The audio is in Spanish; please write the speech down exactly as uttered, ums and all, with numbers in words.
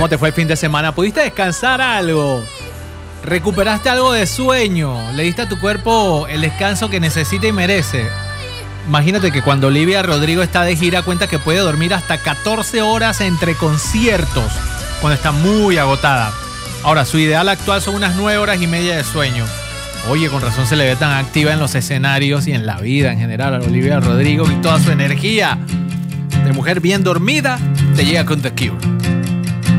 ¿Cómo te fue el fin de semana? ¿Pudiste descansar algo? ¿Recuperaste algo de sueño? ¿Le diste a tu cuerpo el descanso que necesita y merece? Imagínate que cuando Olivia Rodrigo está de gira, cuenta que puede dormir hasta catorce horas entre conciertos cuando está muy agotada. Ahora, su ideal actual son unas nueve horas y media de sueño. Oye, con razón se le ve tan activa en los escenarios y en la vida en general a Olivia Rodrigo, y toda su energía de mujer bien dormida te llega con The Cure.